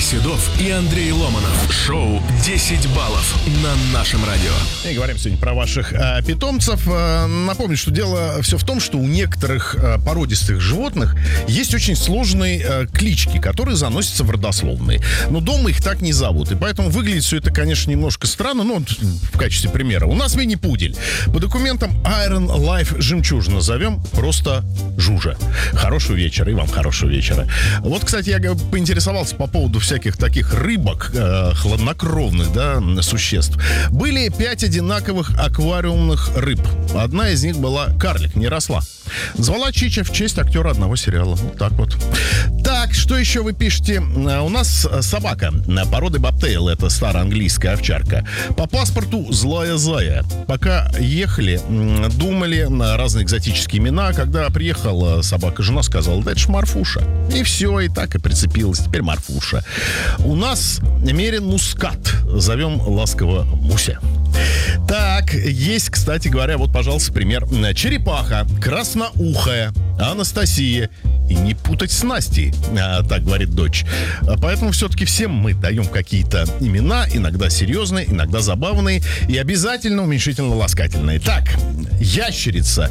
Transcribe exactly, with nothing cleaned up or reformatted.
Седов и Андрей Ломанов. Шоу «десять баллов» на нашем радио. И говорим сегодня про ваших э, питомцев. Э, напомню, что дело все в том, что у некоторых э, породистых животных есть очень сложные э, клички, которые заносятся в родословные. Но дома их так не зовут. И поэтому выглядит все это, конечно, немножко странно. Ну, в качестве примера. У нас мини-пудель. По документам Iron Life жемчужина. Зовем просто Жужа. Хорошего вечера. И вам хорошего вечера. Вот, кстати, я поинтересовался по поводу всяких таких рыбок, э, хладнокровных, да, существ. Были пять одинаковых аквариумных рыб. Одна из них была карлик, не росла. Звала Чича в честь актера одного сериала. Вот так вот. Так, что еще вы пишете? У нас собака породы бобтейл. Это староанглийская овчарка. По паспорту злая зая. Пока ехали, думали на разные экзотические имена. Когда приехала собака, жена сказала: да это ж Марфуша. И все, и так и прицепилась. Теперь Марфуша. У нас мерен мускат. Зовем ласково Муся. Так, есть, кстати говоря, вот, пожалуйста, пример. Черепаха, красноухая, Анастасия. И не путать с Настей, а, так говорит дочь. Поэтому все-таки всем мы даем какие-то имена, иногда серьезные, иногда забавные и обязательно уменьшительно-ласкательные. Так, ящерица.